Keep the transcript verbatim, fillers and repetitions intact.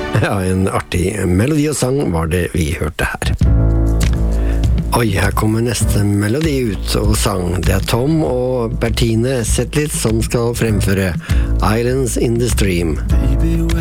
Ja, en artig melodi og sang var det vi hørte her. Oi, her kommer neste melodi ut og sang. Det er Tom og Bertine Zetlitz som skal fremføre Islands in the Stream.